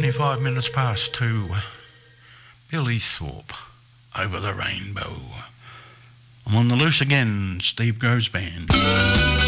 25 minutes past 2. Billy Thorpe, Over the Rainbow. I'm on the loose again, Steve Groves Band.